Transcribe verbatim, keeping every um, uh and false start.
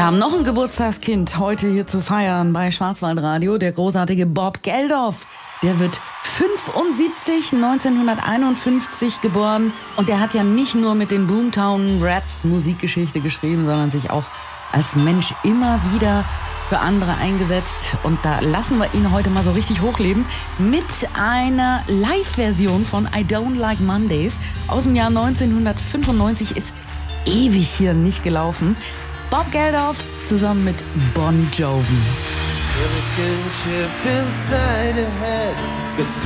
Wir haben noch ein Geburtstagskind heute hier zu feiern bei Schwarzwaldradio, der großartige Bob Geldof. Der wird fünfundsiebzig, neunzehnhunderteinundfünfzig geboren. Und der hat ja nicht nur mit den Boomtown Rats Musikgeschichte geschrieben, sondern sich auch als Mensch immer wieder für andere eingesetzt. Und da lassen wir ihn heute mal so richtig hochleben mit einer Live-Version von I Don't Like Mondays aus dem Jahr neunzehnhundertfünfundneunzig. Ist ewig hier nicht gelaufen. Bob Geldof zusammen mit Bon Jovi.